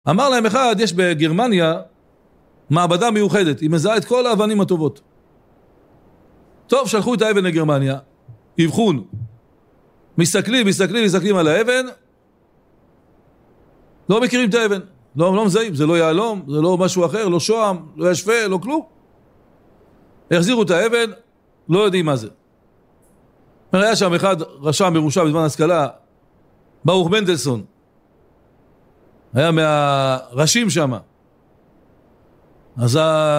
אמר להם אחד, יש בגרמניה מעבדה מיוחדת, היא מזהה את כל האבנים הטובות. טוב, שלחו את האבן לגרמניה, אבחון. מסתכלים על האבן, לא מכירים את האבן, לא מזהים, זה לא יעלום, זה לא משהו אחר, לא שועם, לא ישפה, לא כלום. החזירו את האבן, לא יודעים מה זה. היה שם אחד רשם מרושע בזמן השכלה, ברוך מנדלסון, היה מהראשים שם. אז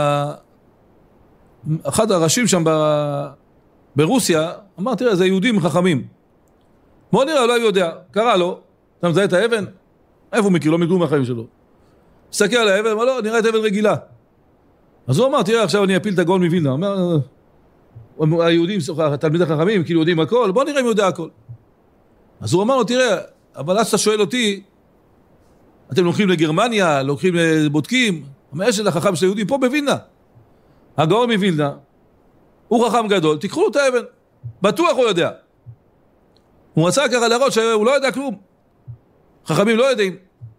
אחד הראשים שם ברוסיה, אמר, תראה, זה יהודים חכמים. בוא נראה, אולי הוא יודע. קרא לו, אתה מזהה את האבן? איפה הוא מכיר? לא מכיר מהחיים שלו. מסתכל על האבן, אמר לו, נראה את אבן רגילה. אז הוא אמר, תראה, עכשיו אני אפיל את הגאון מווילנה. אומר, היהודים, התלמיד החכמים, כאילו יודעים הכל, בוא נראה אם יודע הכל. אז הוא אמר לו, תראה, אבל אז אתה שואל אותי, אתם לוקחים לגרמניה, לוקחים לבודקים, אבל יש את החכם של היהודים פה בווילנה. הגאון מווילנה, הוא חכם גדול, תיקחו לו את האבן. בטוח הוא יודע. הוא רצה ככה להראות שהוא לא יודע כלום. חכמים לא יודעים.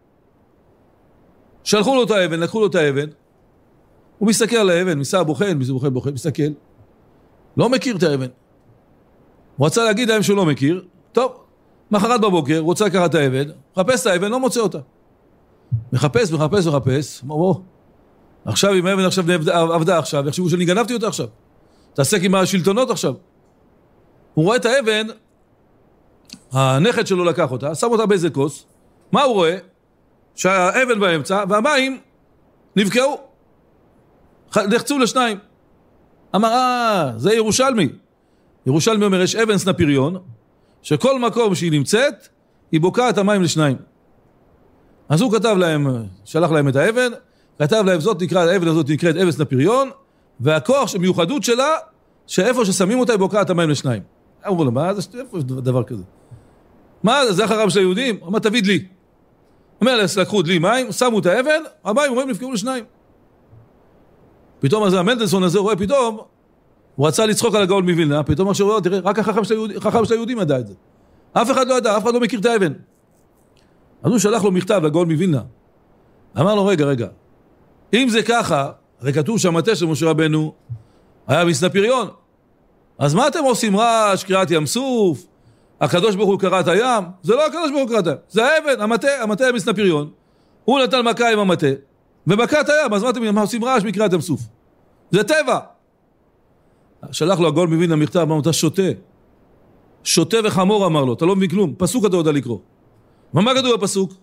שלחו לו את האבן, לקחו לו את האבן, הוא מסתכל על האבן, בוחן, מסתכל. לא מכיר את האבן. הוא רצה להגיד להם שהוא לא מכיר. טוב, מחרת בבוקר, רוצה לקחת את האבן, מחפש את האבן, לא מוצא אותה. מחפש. אומר, עכשיו אם האבן עכשיו עבדה עכשיו, יחשבו שאני גנבתי אותה עכשיו. תעסק עם השלטונות עכשיו. הוא רואה את האבן, הנכד שלו לקח אותה, שם אותה באיזה כוס. מה הוא רואה? שהאבן באמצע, והמים נבקעו. נחצו לשניים. אמר, זה ירושלמי. ירושלמי אומר, יש אבן סנפיריון, שכל מקום שהיא נמצאת, היא בוקעה את המים לשניים. אז הוא כתב להם, שלח להם את האבן, כתב להם, האבן הזאת נקראת אבן סנפיריון, והכוח, המיוחדות שלה, שאיפה ששמים אותה, היא בוקעה את המים לשניים. אמרו לו, מה זה? איפה יש דבר כזה? מה זה החרם של היהודים? אמר, תביד לי. אומר, לקחו לי מים, שמו את האבן, המים נפקעו לשניים. פתאום אז המנדלסון הזה רואה פתאום, הוא רצה לצחוק על הגאון מווילנה, פתאום עכשיו רואה, תראה, רק החכם של היהודים ידע את זה. אף אחד לא ידע, אף אחד לא מכיר את האבן. אז הוא שלח לו מכתב לגאון מווילנה. אמר לו, רגע, אם זה ככה, הרי כתוב שהמטה של משה רבנו היה מסנפיריון. אז מה אתם עושים רעש, קריאת ים סוף, הקדוש ברוך הוא קרא את הים? זה לא הקדוש ברוך הוא קרא את הים, זה האבן, המטה היה מסנפיריון. הוא נתן מכה עם המטה, ומכה את הים, אז מה אתם עושים רעש מקריאת ים סוף? זה טבע. שלח לו הגאון מווילנה מכתב, אמר לו, אתה שוטה וחמור, אמר לו, אתה לא מבין כלום, פסוק אתה יודע לקרוא. מה כתוב בפסוק?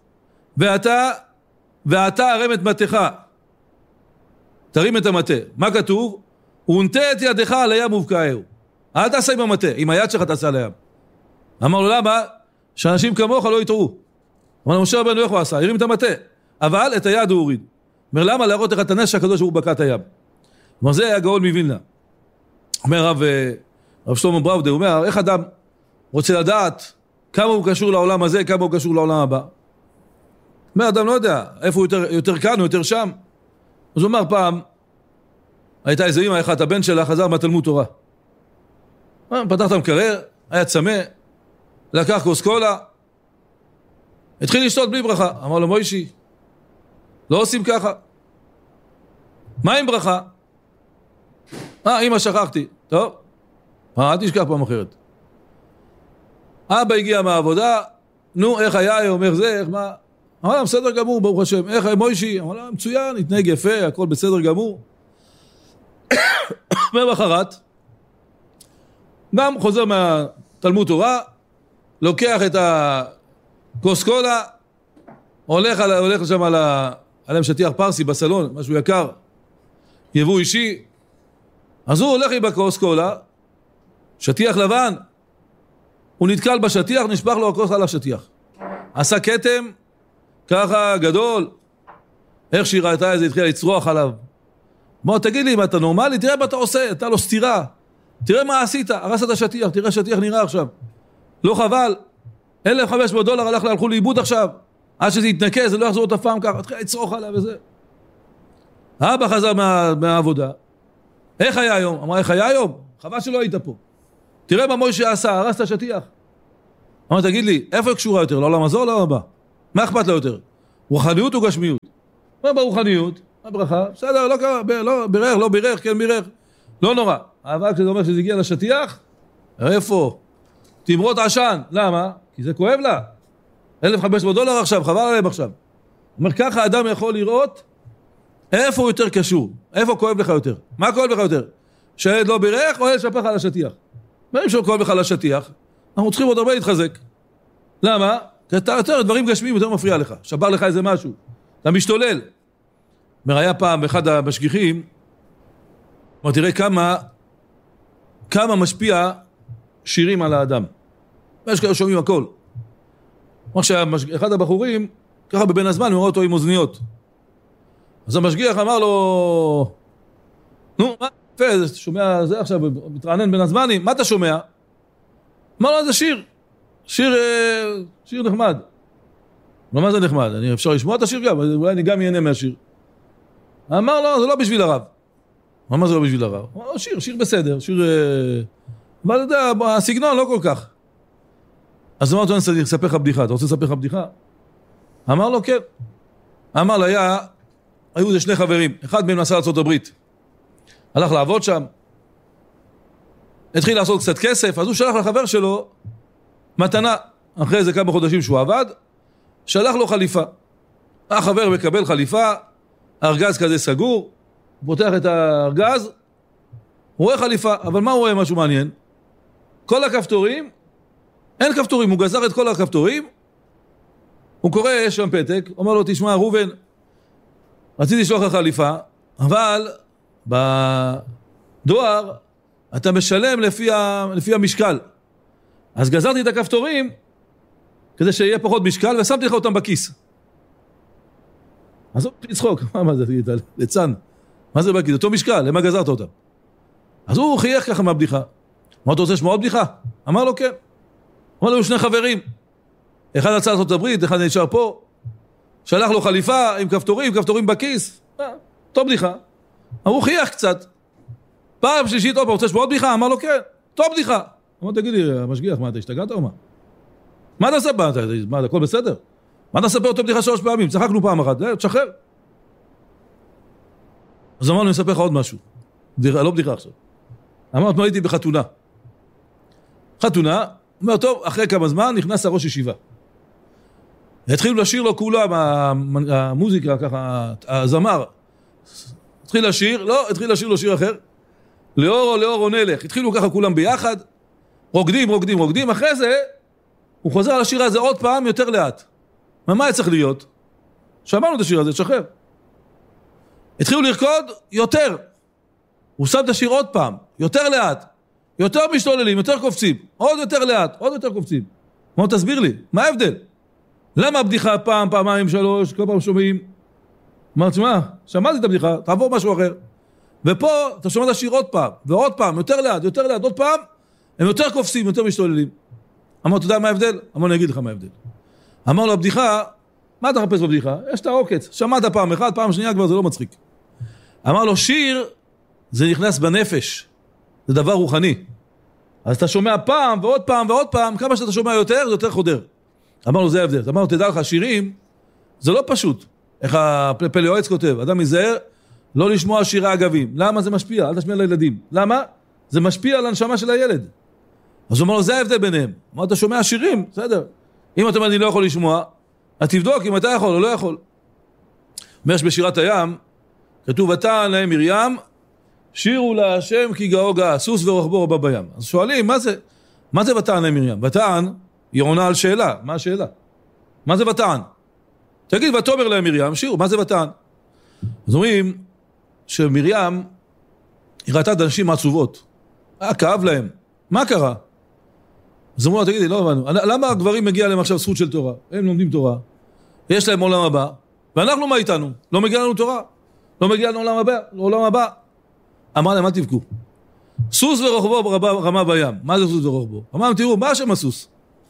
ואתה הרם את מטך, תרים את המטה. מה כתוב? ונטה את ידך על הים ובקעהו. אל תעשה עם המטה, עם היד שלך תעשה על הים. אמר לו, למה? שאנשים כמוך לא יתראו. אמר לו, משה רבנו איך הוא עשה? הרים את המטה, אבל את היד הוא הוריד. אומר, למה? להראות לך את הנס שהקדוש הוא בקע את הים. אומר, זה היה גאון מווילנה. אומר רב שלמה בראודה, הוא אומר, איך אדם רוצה לדעת כמה הוא קשור לעולם הזה, כמה הוא קשור לעולם הבא? אומר, אדם לא יודע, איפה הוא יותר כאן או יותר שם. אז הוא אומר, פעם, הייתה איזה אמא אחת, הבן שלה חזר מהתלמוד תורה. פתח את המקרר, היה צמא, לקח כוס קולה, התחיל לשתות בלי ברכה. אמר לו, מוישי, לא עושים ככה. מה עם ברכה? אמא, שכחתי. טוב, אל תשכח פעם אחרת. אבא הגיע מהעבודה, נו, איך היה, אומר זה, איך מה? אמר לה, בסדר גמור, ברוך השם. איך מוישי? אמר לה, מצוין, התנהג יפה, הכל בסדר גמור. ומחרת, גם חוזר מהתלמוד תורה, לוקח את הכוס קולה, הולך שם עליהם שטיח פרסי בסלון, משהו יקר, יבוא אישי, אז הוא הולך עם הכוס קולה, שטיח לבן, הוא נתקל בשטיח, נשפך לו הכוס על השטיח. עשה כתם, ככה גדול, איך שהיא ראתה איזה התחילה לצרוח עליו. בוא תגיד לי אם אתה נורמלי, תראה מה אתה עושה, אתה לא סתירה, תראה מה עשית, הרסת את השטיח, תראה השטיח נראה עכשיו. לא חבל, $1,500 הלכו לאיבוד עכשיו, עד שזה יתנקז, זה לא יחזור את הפעם ככה, התחילה לצרוח עליו וזה. האבא חזר מהעבודה, איך היה היום? אמר, איך היה היום? חבל שלא היית פה. תראה מה מוישה עשה, הרס את השטיח. אמר, תגיד לי, איפה היא קשורה יותר? לעולם הזה או לעולם הבא? מה אכפת לה יותר? רוחניות או גשמיות? מה ברוחניות? מה ברכה? בסדר, לא קרה, לא בירר, לא בירר, כן בירר. לא נורא. אבל כשזה אומר שזה הגיע לשטיח, איפה? תמרות עשן. למה? כי זה כואב לה. $1,500 עכשיו, חבל עליהם עכשיו. אומר, ככה אדם יכול לראות איפה הוא יותר קשור, איפה כואב לך יותר. מה כואב לך יותר? שהילד לא בירך או ילד שפך על השטיח? מה אם שכואב לך על השטיח? אנחנו צריכים עוד הרבה להתחזק. למה? כי אתה יותר, דברים גשמיים יותר מפריע לך. שבר לך איזה משהו. אתה משתולל. היה פעם אחד המשגיחים, אמר, תראה כמה משפיע שירים על האדם. יש כאלה שומעים הכל. אמר שאחד הבחורים, ככה בבין הזמן, הוא רואה אותו עם אוזניות. אז המשגיח אמר לו, נו, מה יפה, אתה שומע זה עכשיו, מתרענן בין הזמנים, מה אתה שומע? אמר לו, זה שיר נחמד. לא, מה זה נחמד? אפשר לשמוע את השיר גם, אולי אני גם ייהנה מהשיר. אמר לו, זה לא בשביל הרב. מה זה לא בשביל הרב? אמר לו, שיר בסדר, אבל אתה יודע, הסגנון לא כל כך. אז אמר לו, אני אספר לך בדיחה, אתה רוצה לספר לך בדיחה? אמר לו, כן. אמר לו, היו זה שני חברים, אחד מהם נסע לארצות הברית. הלך לעבוד שם, התחיל לעשות קצת כסף, אז הוא שלח לחבר שלו מתנה. אחרי איזה כמה חודשים שהוא עבד, שלח לו חליפה. החבר מקבל חליפה, ארגז כזה סגור, פותח את הארגז, הוא רואה חליפה, אבל מה הוא רואה? משהו מעניין. כל הכפתורים, אין כפתורים, הוא גזר את כל הכפתורים, הוא קורא, יש שם פתק, אומר לו, תשמע ראובן, רציתי לשלוח לך חליפה, אבל בדואר אתה משלם לפי המשקל. אז גזרתי את הכפתורים כדי שיהיה פחות משקל, ושמתי לך אותם בכיס. אז הוא התחיל לצחוק, מה זה, ליצן, מה זה בכיס? אותו משקל, למה גזרת אותם? אז הוא חייך ככה מהבדיחה. מה אתה רוצה לשמוע עוד בדיחה? אמר לו כן. אמר לו, שני חברים, אחד יצא לארצות הברית, אחד נשאר פה, שלח לו חליפה עם כפתורים בכיס, טוב בדיחה. הוא חייך קצת. פעם שלישית, עוד פעם, רוצה לשמוע עוד בדיחה? אמר לו כן, טוב בדיחה. אמר, תגיד לי, המשגיח, מה, אתה השתגעת או מה? מה אתה עושה? מה, הכל בסדר? מה אתה ספר אותו בדיחה 3 פעמים? צחקנו פעם אחת, תשחרר. אז אמרנו, אני אספר לך עוד משהו. לא בדיחה עכשיו. אמרנו, הייתי בחתונה. אומר, טוב, אחרי כמה זמן נכנס הראש ישיבה. התחילו לשיר לו כולם, המוזיקה ככה, הזמר. התחיל לשיר לו שיר אחר. לאור נלך. התחילו ככה כולם ביחד. רוקדים. אחרי זה, הוא חוזר על השיר הזה עוד פעם יותר לאט. מה היה צריך להיות? שמענו את השיר הזה, תשחרר. התחילו לרקוד יותר. הוא שם את השיר עוד פעם, יותר לאט. יותר משתוללים, יותר קופצים. עוד יותר לאט, עוד יותר קופצים. מה תסביר לי? מה ההבדל? למה הבדיחה פעם, פעמיים, 3, כל פעם שומעים? אמרתי, מה? שמעתי את הבדיחה, תעבור משהו אחר. ופה אתה שומע את השיר עוד פעם, ועוד פעם, יותר לאט, עוד פעם, הם יותר קופצים, יותר משתוללים. אמר, אתה יודע מה ההבדל? אמר, אני אגיד לך מה ההבדל. אמר לו, הבדיחה, מה אתה חפש בבדיחה? יש את העוקץ, שמעת פעם אחת, פעם שנייה כבר זה לא מצחיק. אמר לו, שיר, זה נכנס בנפש, זה דבר רוחני. אז אתה שומע פעם ועוד פעם, כמה שאתה שומע יותר, זה יותר חודר. אמר לו, זה ההבדל. אמר לו, תדע לך, שירים, זה לא פשוט. איך הפלא יועץ כותב, אדם מזהר, לא לשמוע שירי אגבים. למה זה משפיע? אל תשמיע לילדים. למה? זה משפיע על הנשמה של הילד. אז הוא אומר לו, זה ההבדל ביניהם. אמר, אתה שומע שירים, בסדר. אם אתה אומר, אני לא יכול לשמוע, אז תבדוק אם אתה יכול או לא יכול. יש בשירת הים, כתוב, ותען להם מרים, שירו להשם כי גאו גאה, סוס ורוחבו רבה בים. אז שואלים, מה זה ותען להם מרים? ותען, היא עונה על שאלה. מה השאלה? מה זה ותען? תגיד, ותאמר להם מרים, שירו, מה זה ותען? אז אומרים שמרים, היא ראתה את אנשים מעצובות. כאב להם. מה קרה? אז אמרו לה, תגידי, לא הבנו. למה הגברים מגיע להם עכשיו זכות של תורה? הם לומדים תורה. יש להם עולם הבא. ואנחנו מה איתנו? לא מגיע לנו תורה. לא מגיע לנו עולם הבא. אמר להם, אל תבכו. סוס ורוחבו רמה בים. מה זה סוס ורוחבו? אמרנו, תראו, מה השם הסוס?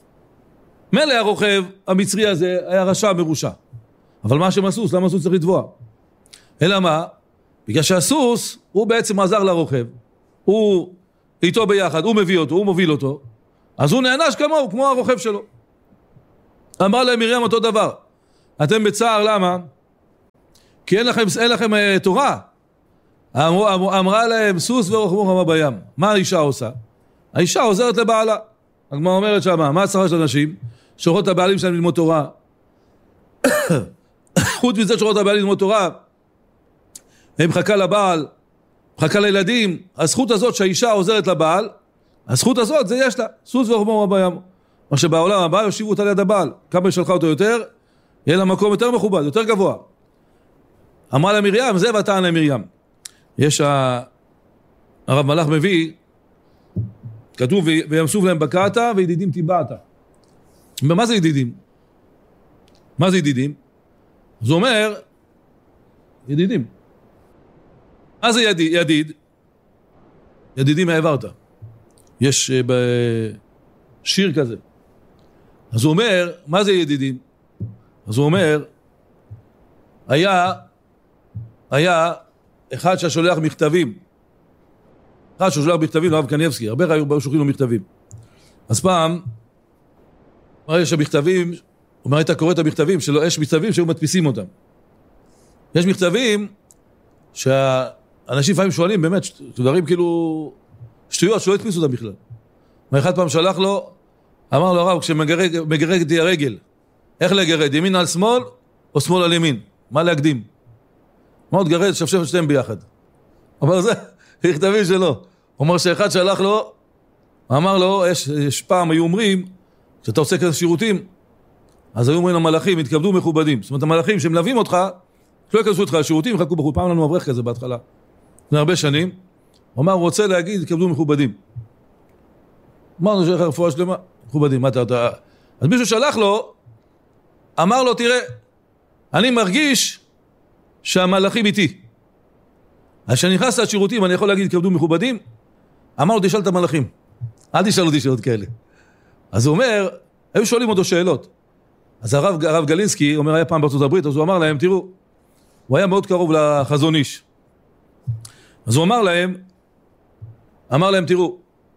מלא הרוכב, המצרי הזה, היה רשע מרושע. אבל מה השם הסוס? למה הסוס צריך לתבוע? אלא מה? בגלל שהסוס, הוא בעצם עזר לרוכב. הוא איתו ביחד, הוא מביא אותו, הוא מוביל אותו. אז הוא נענש כמוהו, כמו הרוכב שלו. אמר להם מרים אותו דבר. אתם בצער, למה? כי אין לכם תורה. אמרה להם, סוס ורוחמו חמה בים. מה האישה עושה? האישה עוזרת לבעלה. הגמרא אומרת שמה, מה הצרה של אנשים? שולחות את הבעלים שלהם ללמוד תורה. חוץ מזה שולחות את הבעלים ללמוד תורה, הם מחכה לבעל, מחכה לילדים. הזכות הזאת שהאישה עוזרת לבעל, הזכות הזאת זה יש לה, סוס ורוחמו חמה בים. מה שבעולם הבא יושיבו אותה ליד הבעל. כמה היא שלחה אותו יותר, יהיה לה מקום יותר מכובד, יותר גבוה. אמרה לה מרים, זה ותען למרים. יש הרב מלאך מביא, כתוב וימסוב להם בקעתה וידידים תיבעתה. מה זה ידידים? מה זה ידידים? זה אומר ידידים. מה זה ידיד? ידידים העברת. יש בשיר כזה. אז הוא אומר, מה זה ידידים? אז הוא אומר, היה אחד ששולח מכתבים. אחד ששולח מכתבים, הרב קניבסקי, הרבה היו שולחים לו מכתבים. אז פעם, יש המכתבים, הוא אומר, היית קורא את המכתבים, יש מכתבים שהיו מדפיסים אותם. יש מכתבים שהאנשים לפעמים שואלים, באמת, דברים כאילו, שטויות שלא הדפיסו אותם בכלל. אחד פעם שלח לו, אמר לו הרב, כשמגרד תהיה הרגל, איך לגרד? ימין על שמאל או שמאל על ימין? מה להקדים? מה עוד גרד? שפשף שתיהם ביחד. אבל זה, מכתבים שלו. הוא אומר שאחד שלח לו, אמר לו, יש פעם היו אומרים, כשאתה עושה כזה שירותים, אז היו אומרים למלאכים, התכבדו מכובדים. זאת אומרת, המלאכים שמלווים אותך, שלא יקבסו אותך לשירותים, חכו בחור. פעם לנו אברך כזה בהתחלה. זה הרבה שנים. הוא אמר, הוא רוצה להגיד, התכבדו מכובדים. אמרנו שיש לך רפואה שלמה, מכובדים. מה אתה... אז מישהו שלח לו, אמר לו, תראה, אני מרגיש שהמלאכים איתי. אז כשאני נכנס לשירותים, אני יכול להגיד, התכבדו מכובדים? אמר לו, תשאל את המלאכים. אל תשאל אותי שאלות כאלה. אז הוא אומר, היו שואלים אותו שאלות. אז הרב גלינסקי, אומר, היה פעם בארצות הברית, אז הוא אמר להם, תראו, הוא היה מאוד קרוב לחזון איש. אז הוא אמר להם, תראו,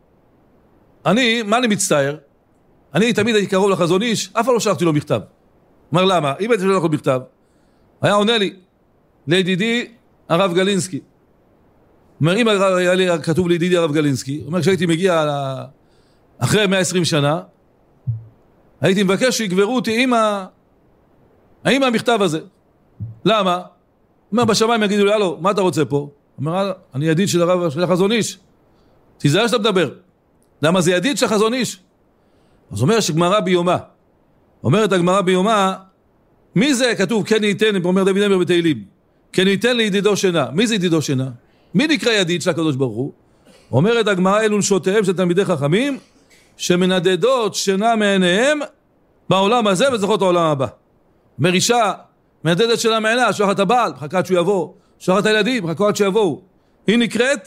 מה אני מצטער? אני תמיד הייתי קרוב לחזון איש, אף פעם לא שלחתי לו מכתב. אומר, למה? אם הייתי שלח לו מכתב, היה עונה לי, לידידי הרב גלינסקי. אומר, אם היה לי כתוב לידידי הרב גלינסקי, אומר, כשהייתי מגיע אחרי 120 שנה, הייתי מבקש שיגברו אותי עם המכתב הזה. למה? אומר, בשמיים יגידו לי, הלו, מה אתה רוצה פה? אומר, אני ידיד של הרב של החזון איש. תיזהר שאתה מדבר. למה זה ידיד של החזון איש? אז אומר שגמרא ביומה. אומרת הגמרא ביומה, מי זה? כתוב, כן ייתן, אומר דוד המלך בתהילים. כן ייתן לידידו שינה. מי זה ידידו שינה? מי נקרא ידיד של הקדוש ברוך הוא? אומרת הגמרא, אלו נשותיהם של תלמידי חכמים, שמנדדות שינה מעיניהם בעולם הזה וזוכות העולם הבא. אומר אישה, מנדדת שינה מעיניה, שולחת הבעל, מחכה עד שהוא יבוא, שולחת הילדים, מחכה עד שיבואו. היא נקראת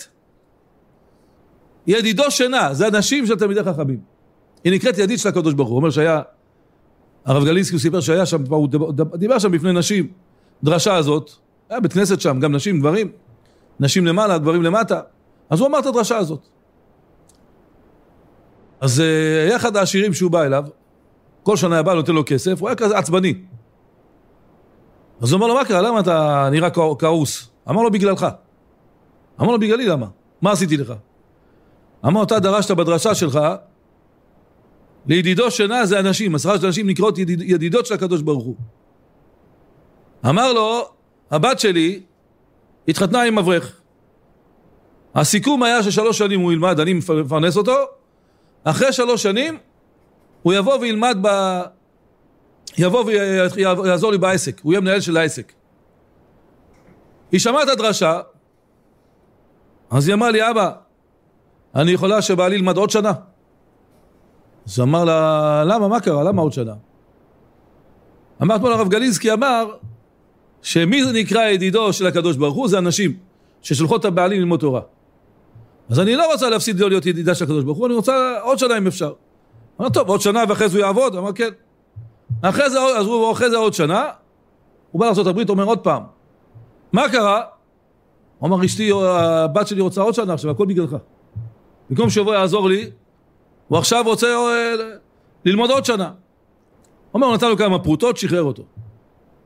ידידו שינה, זה אנשים של תלמידי חכמים. היא נקראת ידיד של הקדוש ברוך הוא. אומר שהיה, הרב גלינסקי הוא סיפר שהיה שם, הוא דיבר שם בפני נשים, דרשה הזאת, היה בית כנסת שם, גם נשים, גברים, נשים למעלה, גברים למטה, אז הוא אמר את הדרשה הזאת. אז היה אחד העשירים שהוא בא אליו, כל שנה הבא נותן לו כסף, הוא היה כזה עצבני. אז הוא אמר לו, מה קרה? למה אתה נראה כעוס? אמר לו, בגללך. אמר לו, בגללי למה? מה עשיתי לך? אמר, אתה דרשת בדרשה שלך, לידידו שינה זה אנשים, הסחרה של אנשים נקראות ידידות של הקדוש ברוך הוא. אמר לו, הבת שלי התחתנה עם אברך. הסיכום היה ש3 שנים הוא ילמד, אני מפרנס אותו, אחרי 3 שנים הוא יבוא וילמד יבוא ויעזור לי בעסק, הוא יהיה מנהל של העסק. היא שמעה את הדרשה, אז היא אמרה לי, אבא, אני יכולה שבעלי ילמד עוד שנה? אז אמר לה, למה? מה קרה? למה עוד שנה? אמרת לו, הרב גלינסקי אמר, שמי זה נקרא ידידו של הקדוש ברוך הוא? זה אנשים ששולחות את הבעלים ללמוד תורה. אז אני לא רוצה להפסיד להיות ידידה של הקדוש ברוך הוא, אני רוצה עוד שנה אם אפשר. אמר, טוב, עוד שנה ואחרי זה הוא יעבוד? אמר, כן. אחרי זה עוד שנה, הוא בא לארצות הברית, אומר עוד פעם, מה קרה? הוא אמר, אשתי, הבת שלי רוצה עוד שנה עכשיו, הכל בגללך. במקום שיבוא יעזור לי, הוא עכשיו רוצה ללמוד עוד שנה. הוא אומר, הוא נתן לו כמה פרוטות, שחרר אותו.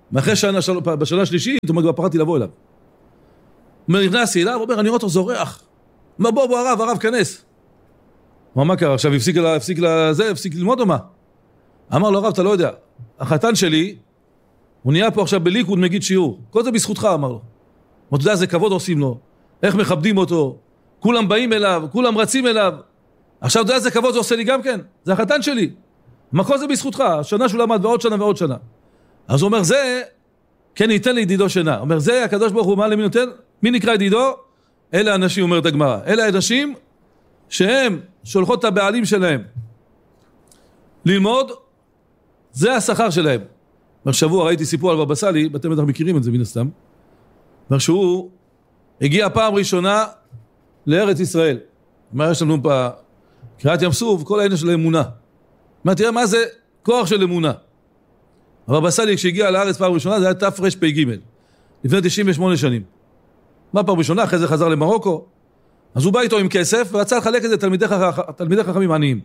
מאחרי בשנה השלישית, הוא אומר, כבר פחדתי לבוא אליו. אומר, נכנסתי אליו, הוא אומר, אני רואה אותו זורח. אומר, בוא, הרב, כנס. הוא אומר, מה קרה? עכשיו הפסיק ללמוד או מה? אמר לו, הרב, אתה לא יודע. החתן שלי, הוא נהיה פה עכשיו בליקוד מגיד שיעור. כל זה בזכותך, אמר לו. אתה יודע, זה כבוד עושים לו. איך מכבדים אותו. כולם באים אליו, כולם רצים אליו. עכשיו, אתה יודע, זה כבוד זה עושה לי גם כן. זה החתן שלי. מה כל זה בזכותך? שנה שהוא למד ועוד שנה. אז הוא אומר, זה, כן, ייתן לי ידידו שינה. הוא אומר, זה, הקדוש ברוך הוא, מה למי נותן? מי נקרא ידידו? אלה האנשים, אומרת הגמרא. אלה האנשים שהם שולחות את הבעלים שלהם ללמוד, זה השכר שלהם. בשבוע ראיתי סיפור על בבא סאלי, אתם בטח מכירים את זה מן הסתם, שהוא הגיע פעם ראשונה לארץ ישראל. מה יש לנו בקריאת ים סוף? כל העניין של האמונה. תראה מה זה כוח של אמונה. בבא סאלי כשהגיע לארץ פעם ראשונה זה היה תרפ"ג, לפני 98 שנים. מה פעם ראשונה? אחרי זה חזר למרוקו. אז הוא בא איתו עם כסף ורצה לחלק את זה תלמידי חכמים עניים.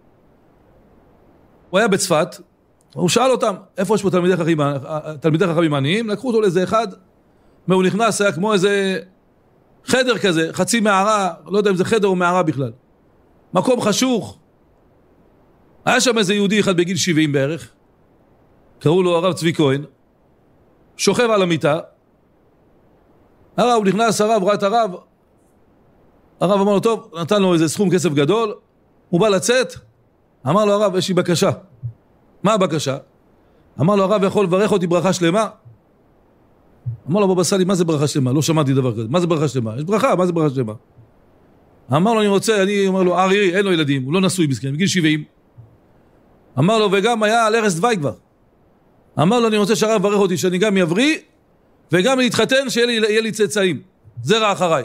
הוא היה בצפת, הוא שאל אותם, איפה יש פה תלמידי חכמים עניים? לקחו אותו לאיזה אחד, הוא נכנס, היה כמו איזה חדר כזה, חצי מערה, לא יודע אם זה חדר או מערה בכלל. מקום חשוך. היה שם איזה יהודי אחד בגיל 70 בערך, קראו לו הרב צבי כהן, שוכב על המיטה, הרב נכנס, ראה את הרב אמר לו, טוב, נתן לו איזה סכום כסף גדול, הוא בא לצאת, אמר לו הרב, יש לי בקשה. מה הבקשה? אמר לו הרב, יכול לברך אותי ברכה שלמה? אמר לו בבא סאלי, מה זה ברכה שלמה? לא שמעתי דבר כזה, מה זה ברכה שלמה? יש ברכה, מה זה ברכה שלמה? אמר לו, אומר לו, ארי, אין לו ילדים, הוא לא נשוי מסכן, בגיל 70. אמר לו, וגם היה על ערש דווי כבר. אמר לו, אני רוצה שהרב ברך אותי, שאני גם יבריא, וגם להתחתן, שיהיה לי צאצאים. זרע אחריי.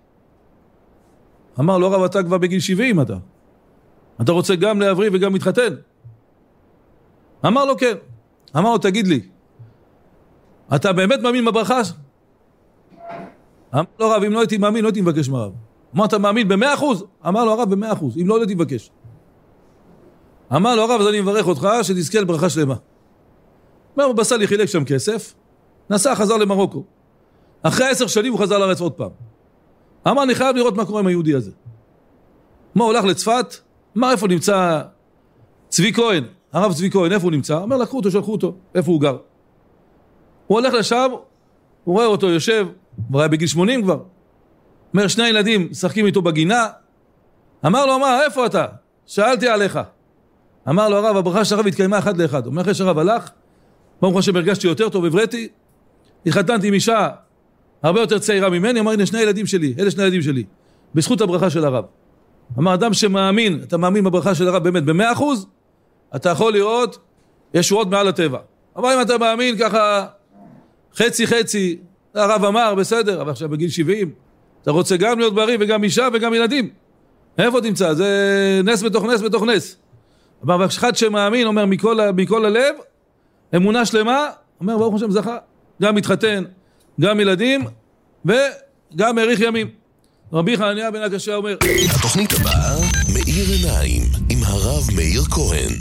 אמר לו, הרב, אתה כבר בגיל 70, אתה רוצה גם להבריא וגם להתחתן? אמר לו, כן. אמר לו, תגיד לי, אתה באמת מאמין בברכה? אמר לו, הרב, אם לא הייתי מאמין, לא הייתי מבקש מהרב. אמר, אתה מאמין ב100%? אמר לו, הרב, ב100%, אם לא הייתי מבקש. אמר לו, הרב, אז אני מברך אותך שתזכה לברכה שלמה. אומר, בבא סאלי חילק שם כסף, נסע, חזר למרוקו. אחרי 10 שנים הוא חזר לארץ עוד פעם. אמר, אני חייב לראות מה קורה עם היהודי הזה. מה, הולך לצפת? מה, איפה נמצא צבי כהן? הרב צבי כהן, איפה הוא נמצא? אומר, לקחו אותו, שלחו אותו, איפה הוא גר? הוא הולך לשם, הוא רואה אותו יושב, הוא היה בגיל 80 כבר. אומר, 2 ילדים משחקים איתו בגינה. אמר לו, איפה אתה? שאלתי עליך. אמר לו, הרב, הברכה של הרב התקיימה 1 ל-1. הוא אומר, אחרי שהרב הלך, ברוך השם הרגשתי יותר טוב, הבראתי, התחתנתי עם אישה הרבה יותר צעירה ממני, אמר, הנה 2 ילדים שלי, אלה 2 ילדים שלי, בזכות הברכה של הרב. אמר, אדם שמאמין, אתה מאמין בברכה של הרב באמת ב100%, אתה יכול לראות ישועות מעל הטבע. אבל אם אתה מאמין ככה חצי, הרב אמר, בסדר, אבל עכשיו בגיל 70, אתה רוצה גם להיות בריא וגם אישה וגם ילדים. איפה תמצא? זה נס בתוך נס. אבל אחד שמאמין, אומר, מכל הלב, אמונה שלמה, אומר, ברוך השם זכה, גם מתחתן, גם ילדים, וגם האריך ימים. רבי חנניה בן הקשה אומר, התוכנית הבאה, מאיר עיניים, עם הרב מאיר כהן.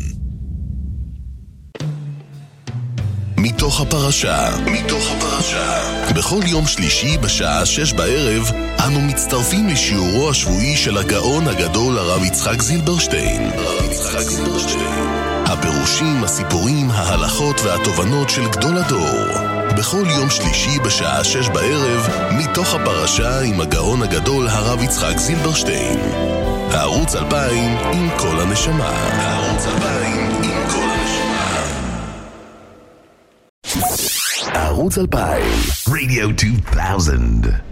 מתוך הפרשה. בכל יום שלישי בשעה 6 בערב, אנו מצטרפים לשיעורו השבועי של הגאון הגדול הרב יצחק זילברשטיין. הפירושים, הסיפורים, ההלכות והתובנות של גדול הדור. בכל יום שלישי בשעה 6 בערב, מתוך הפרשה עם הגאון הגדול הרב יצחק זילברשטיין. הערוץ 2000 עם כל הנשמה. ערוץ 2000 Radio 2000